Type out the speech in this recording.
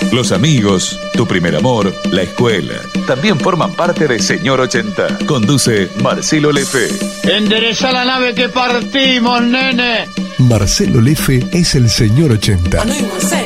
Los amigos, tu primer amor, la escuela, también forman parte de Señor 80. Conduce Marcelo Lefe. Endereza la nave que partimos, nene. Marcelo Lefe es el Señor 80.